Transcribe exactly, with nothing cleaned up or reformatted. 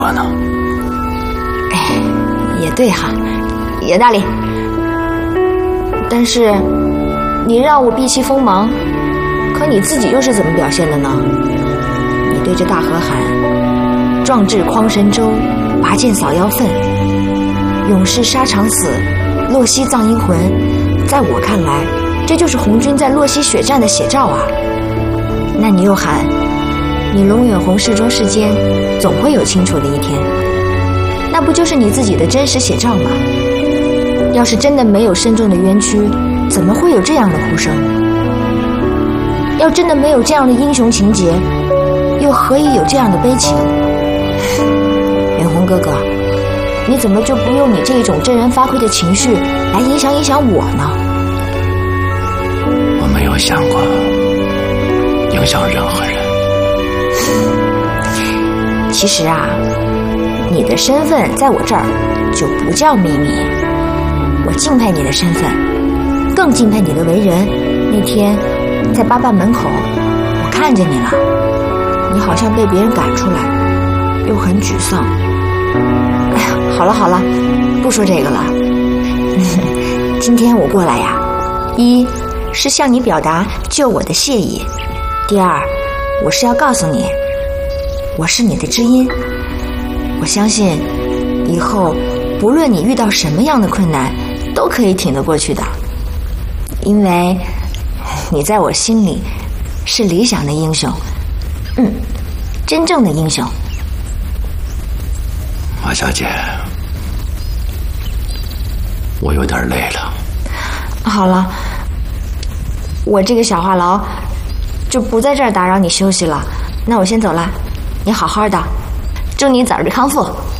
我呢？ 哎，也对哈，有道理。但是你让我避其锋芒，可你自己又是怎么表现的呢？你对着大河喊壮志匡神州，拔剑扫妖氛，勇士沙场死，洛西葬阴魂。在我看来，这就是红军在洛西血战的写照啊。那你又喊你龙远红世中世间总会有清楚的一天，那不就是你自己的真实写照吗？要是真的没有深重的冤屈，怎么会有这样的哭声？要真的没有这样的英雄情节，又何以有这样的悲情？远红哥哥，你怎么就不用你这种真人发挥的情绪来影响影响我呢？ 我没有想过影响任何人。 其实啊，你的身份在我这儿就不叫秘密。我敬佩你的身份，更敬佩你的为人。那天在八瓣门口，我看见你了，你好像被别人赶出来，又很沮丧。哎呀，好了好了，不说这个了。今天我过来呀，一是向你表达救我的谢意，第二，我是要告诉你，我是你的知音。我相信以后不论你遇到什么样的困难，都可以挺得过去的，因为你在我心里是理想的英雄，嗯，真正的英雄。 马小姐，我有点累了。 好了，我这个小话痨就不在这儿打扰你休息了，那我先走了，你好好的，祝你早日康复。